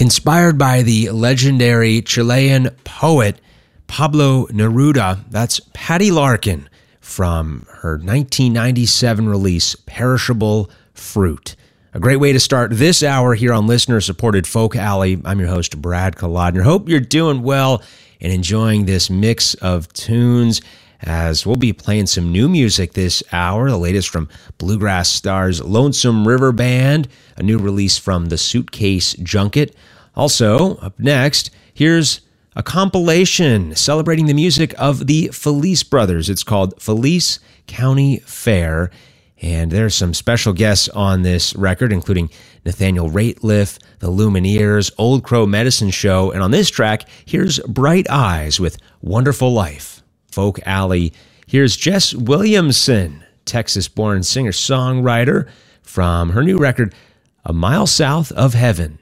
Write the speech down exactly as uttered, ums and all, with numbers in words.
Inspired by the legendary Chilean poet Pablo Neruda, that's Patty Larkin from her nineteen ninety-seven release, Perishable Fruit. A great way to start this hour here on listener-supported Folk Alley. I'm your host, Brad Kolodner. Hope you're doing well and enjoying this mix of tunes, as we'll be playing some new music this hour, the latest from Bluegrass Stars Lonesome River Band, a new release from the Suitcase Junket. Also, up next, here's a compilation celebrating the music of the Felice Brothers. It's called Felice County Fair, and there's some special guests on this record, including Nathaniel Rateliff, the Lumineers, Old Crow Medicine Show, and on this track, here's Bright Eyes with Wonderful Life. Folk Alley. Here's Jess Williamson, Texas-born singer-songwriter, from her new record, A Mile South of Heaven.